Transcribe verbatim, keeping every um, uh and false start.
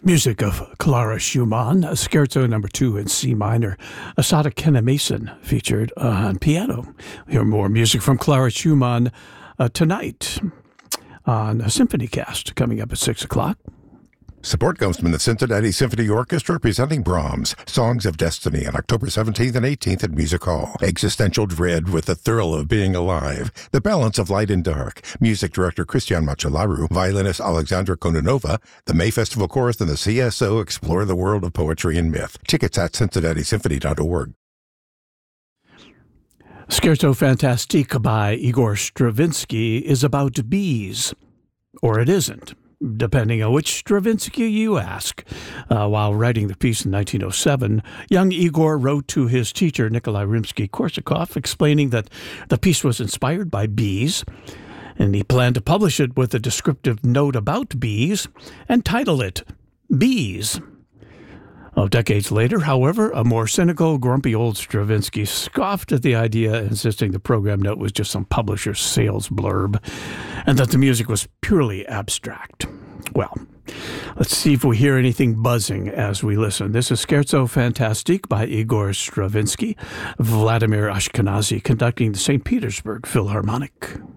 Music of Clara Schumann, Scherzo number two in C minor. Asada Kenna Mason featured on piano. We hear more music from Clara Schumann uh, tonight on a Symphony Cast coming up at six o'clock. Support comes from the Cincinnati Symphony Orchestra presenting Brahms' Songs of Destiny on October seventeenth and eighteenth at Music Hall. Existential dread with the thrill of being alive. The balance of light and dark. Music director Christian Machalaru, violinist Alexandra Kononova, the May Festival Chorus, and the C S O explore the world of poetry and myth. Tickets at cincinnati symphony dot org. Scherzo Fantastique by Igor Stravinsky is about bees, or it isn't, depending on which Stravinsky you ask. Uh, while writing the piece in nineteen oh seven, young Igor wrote to his teacher, Nikolai Rimsky-Korsakov, explaining that the piece was inspired by bees, and he planned to publish it with a descriptive note about bees and title it Bees. Oh, decades later, however, a more cynical, grumpy old Stravinsky scoffed at the idea, insisting the program note was just some publisher's sales blurb and that the music was purely abstract. Well, let's see if we hear anything buzzing as we listen. This is Scherzo Fantastique by Igor Stravinsky, Vladimir Ashkenazy conducting the Saint Petersburg Philharmonic.